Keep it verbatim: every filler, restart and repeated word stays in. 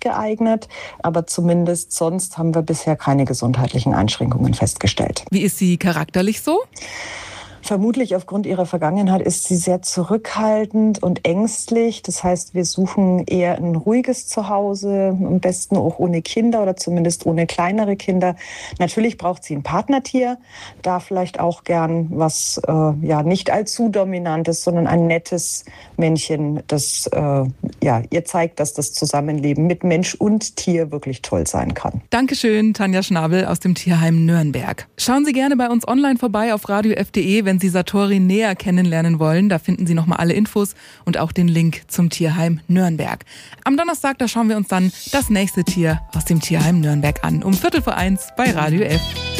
geeignet. Aber zumindest sonst haben wir bisher keine gesundheitlichen Einschränkungen festgestellt. Wie ist sie charakterlich so? Vermutlich aufgrund ihrer Vergangenheit ist sie sehr zurückhaltend und ängstlich. Das heißt, wir suchen eher ein ruhiges Zuhause, am besten auch ohne Kinder oder zumindest ohne kleinere Kinder. Natürlich braucht sie ein Partnertier, da vielleicht auch gern was äh, ja nicht allzu dominantes, sondern ein nettes Männchen, das äh, ja, ihr zeigt, dass das Zusammenleben mit Mensch und Tier wirklich toll sein kann. Dankeschön, Tanja Schnabel aus dem Tierheim Nürnberg. Schauen Sie gerne bei uns online vorbei auf radio f punkt de, wenn Sie Satori näher kennenlernen wollen. Da finden Sie nochmal alle Infos und auch den Link zum Tierheim Nürnberg. Am Donnerstag, da schauen wir uns dann das nächste Tier aus dem Tierheim Nürnberg an. Um Viertel vor eins bei Radio F.